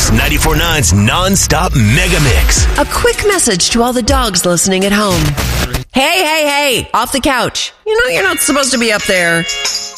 Kicks 94.9's non-stop mega mix. A quick message to all the dogs listening at home. Hey, off the couch. You know you're not supposed to be up there.